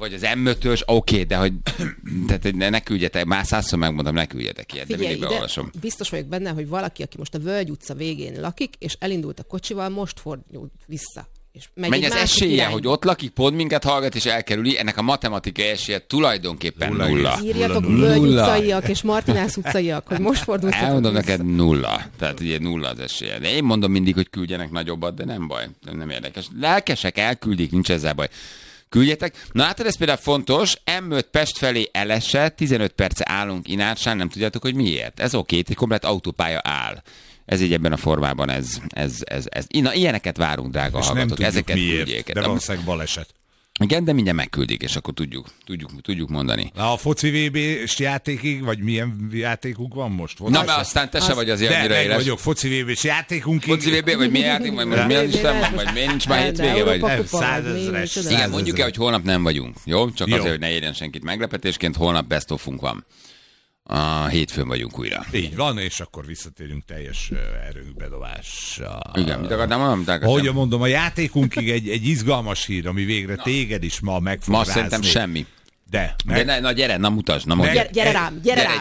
vagy az M5-ös, oké, de hogy tehát ne küldjetek, már 100-szor megmondom, ne küldjetek ilyet, de mindig beolvasom. Biztos vagyok benne, hogy valaki, aki most a Völgy utca végén lakik, és elindult a kocsival, most fordult vissza. És mennyi az esélye, hogy ott lakik, pont minket hallgat, és elkerüli, ennek a matematikai esélye tulajdonképpen nulla. Írjatok Völgy utcaiak és Martinász utcaiak, hogy most fordulsz. Elmondom neked nulla. Tehát ugye nulla az esélye. De én mondom mindig, hogy küldjenek nagyobbat, de nem baj. Nem érdekes. Lelkesek elküldik, nincs ezzel baj. Küldjetek. Na hát ez például fontos, M5 Pest felé elesett, 15 perce állunk Inársán, nem tudjátok, hogy miért. Ez oké, egy komplet autópálya áll. Ez így ebben a formában, Na, ilyeneket várunk, drága és hallgatók. Nem ezeket miért, küldjék. de valószínűleg baleset. Igen, de mindjárt megküldik, és akkor tudjuk mondani. A foci VB-s játékig, vagy milyen játékunk van most? Na, mert aztán te se vagy azért annyira éles. De vagyok, foci VB-s játékunkig. Foci VB, vagy mi játék, vagy mi az Isten van, vagy miért nincs már hétvége, vagy... 100 000-es. Igen, mondjuk el, hogy holnap nem vagyunk, jó? Csak azért, hogy ne érjen senkit meglepetésként, holnap best of-unk van. A hétfőn vagyunk újra. Így van, és akkor visszatérünk teljes erőbedobással. Igen, mit akartam? Ahogy mondom, a játékunkig egy izgalmas hír, ami végre téged is ma meg fog ma rázni. szerintem semmi. De gyere, mutasd. Gyere rám.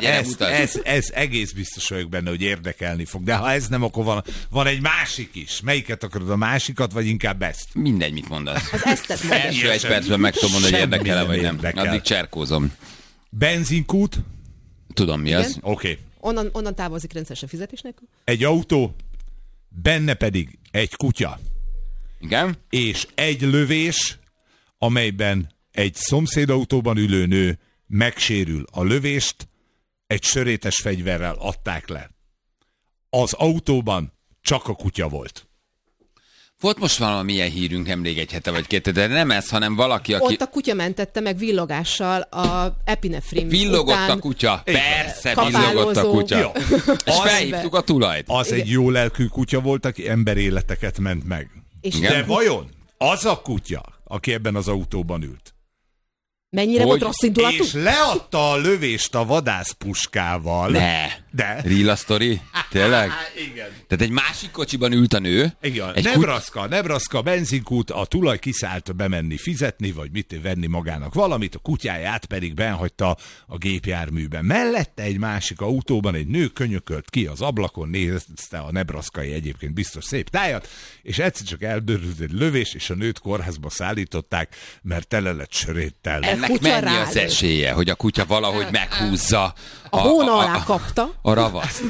Ez egész biztos vagyok benne, hogy érdekelni fog. De ha ez nem, akkor van egy másik is. Melyiket akarod, a másikat, vagy inkább ezt? Mindegy, mit mondasz. Az ezt mondod. Első egy percben meg tudom mondani, hogy érdekel-e, vagy nem. Addig cserkózom. Benzinkút. Tudom, mi az. Oké. Onnan távozik rendszeresen fizetés nélkül. Egy autó, benne pedig egy kutya. Igen. És egy lövés, amelyben egy szomszédautóban ülő nő megsérül. A lövést egy sörétes fegyverrel adták le. Az autóban csak a kutya volt. Volt most valamilyen hírünk emlék egy hete vagy két, de nem ez, hanem valaki, aki... Ott a kutya mentette meg villogással a epinefrin. Villogott után a kutya. Persze, kapálózó. villogott a kutya. Jó. És felhívtuk a tulajt. Az egy jó lelkű kutya volt, aki emberéleteket ment meg. De vajon az a kutya, aki ebben az autóban ült, mennyire volt rossz indulatú? És leadta a lövést a vadászpuskával. De. Real story? Tényleg? Igen. Tehát egy másik kocsiban ült a nő. Igen. Nebraska, benzinkút, a tulaj kiszállt bemenni fizetni, vagy mit venni magának valamit, a kutyáját pedig benhagyta a gépjárműben. Mellette egy másik autóban egy nő könyökölt ki az ablakon, nézte a nebraskai egyébként biztos szép tájat, és egyszer csak eldörült egy lövés, és a nőt kórházba szállították, mert tele lett söréttel. Ennek mennyi az esélye, hogy a kutya valahogy meghúzza a hóna alá kapta a ravaszt?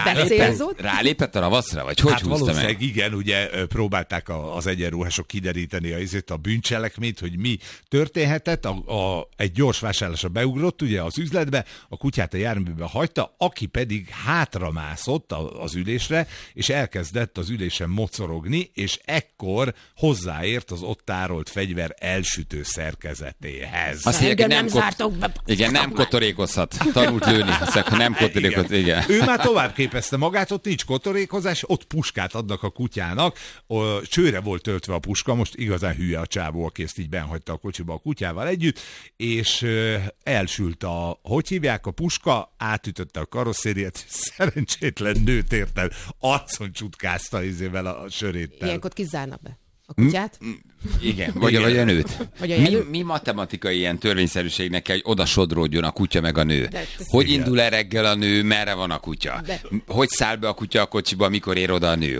Rálépett a ravaszra? Vagy hogy húzta meg? Igen, ugye próbálták az egyenruhások kideríteni a bűncselekményt, hogy mi történhetett. Egy gyors vásárlásra beugrott ugye az üzletbe, a kutyát a járműben hagyta, aki pedig hátramászott az ülésre, és elkezdett az ülésen mocorogni, és ekkor hozzáért az ott tárolt fegyver elsütő szerkezetéhez. Azt mondják, hogy nem zártok be. Igen, nem kotorékozhat. Tanult lőni. Nem kotorékoz, igen. Ő már tovább képezte magát, ott nincs kotorékozás, ott puskát adnak a kutyának. Csőre volt töltve a puska, most igazán hülye a csávó, aki ezt így benhagyta a kocsiba a kutyával együtt, és elsült hogy hívják, a puska, átütötte a karosszériát, szerencsétlen nőt értel, arcon csutkázta izével a söréttel. Ilyenkor kizárnak be a kutyát? Igen, vagy a nőt. Mi matematikai ilyen törvényszerűségnek kell, hogy oda sodródjon a kutya meg a nő? Hogy indul el reggel a nő, merre van a kutya? Hogy száll be a kutya a kocsiba, mikor ér oda a nő?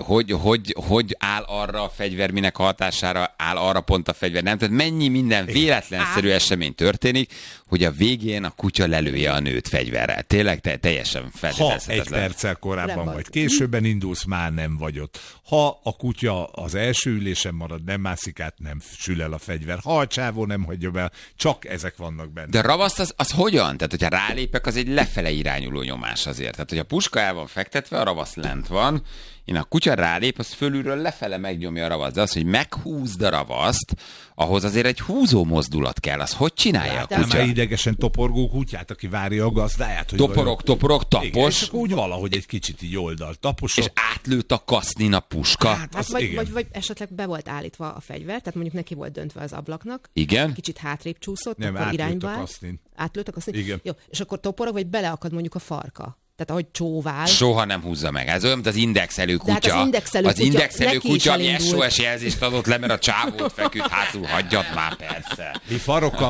Hogy áll arra a fegyver, minek a hatására áll arra pont a fegyver? Nem? Tehát mennyi minden véletlenszerű esemény történik, hogy a végén a kutya lelője a nőt fegyverrel. Tényleg teljesen feltételezhetetlen. Ha egy perccel korábban vagy későbben indulsz, már nem vagy ott. Ha a kutya az első ülésen marad, nem mászik át, nem sül el a fegyver. Ha a csávó nem hagyja be, csak ezek vannak benne. De a ravaszt az hogyan? Tehát, hogyha rálépek, az egy lefele irányuló nyomás azért. Tehát, hogy a puska el van fektetve, a ravasz lent van, én a kutya rálép, az fölülről lefele megnyomja a ravaszt. De az, hogy meghúzd a ravaszt, ahhoz azért egy húzó mozdulat kell. Az hogy csinálja a kutya? Már idegesen toporgó kutyát, aki várja a gazdáját. Toporog, tapos. Igen, és úgy valahogy egy kicsit így oldalt taposok. És átlőtt a kasznin a puska. Hát vagy esetleg be volt állítva a fegyver, tehát mondjuk neki volt döntve az ablaknak. Igen. Kicsit hátrébb csúszott, nem, akkor irányba átlőtt a kasznin. Átlőtt a kasznin? Igen. Jó, és akkor toporog, vagy beleakad mondjuk a farka. Tehát ahogy csóvál. Soha nem húzza meg. Ez olyan, mint az indexelő kutya. Hát az indexelő kutya, ami SOS jelzést adott le, mert a csávót feküdt hátul, hagyjad már persze. Mi farokkal